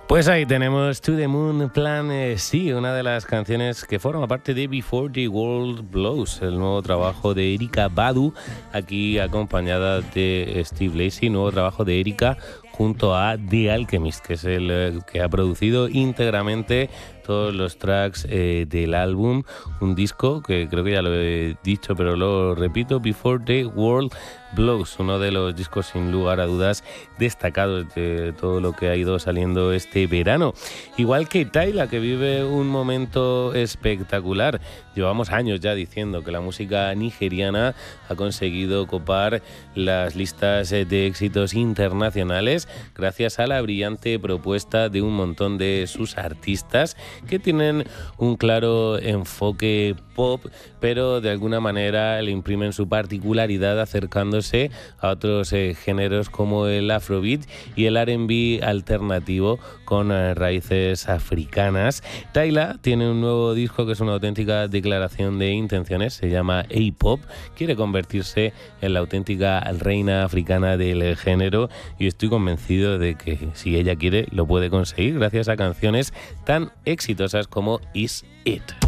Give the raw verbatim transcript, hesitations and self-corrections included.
Pues ahí tenemos To The Moon Plan, eh, sí, una de las canciones que forma parte de Before the World Blows, el nuevo trabajo de Erykah Badu, aquí acompañada de Steve Lacy, nuevo trabajo de Erykah junto a The Alchemist, que es el eh, que ha producido íntegramente todos los tracks eh, del álbum, un disco que creo que ya lo he dicho, pero lo repito, Before the World Blows, uno de los discos sin lugar a dudas destacados de todo lo que ha ido saliendo este verano. Igual que Tyla, que vive un momento espectacular. Llevamos años ya diciendo que la música nigeriana ha conseguido copar las listas de éxitos internacionales gracias a la brillante propuesta de un montón de sus artistas que tienen un claro enfoque pop, pero de alguna manera le imprimen su particularidad acercándose a otros eh, géneros como el afrobeat y el R and B alternativo con eh, raíces africanas. Tyla tiene un nuevo disco que es una auténtica declaración de intenciones, se llama A-Pop, quiere convertirse en la auténtica reina africana del género y estoy convencido de que si ella quiere lo puede conseguir gracias a canciones tan exitosas como Is It.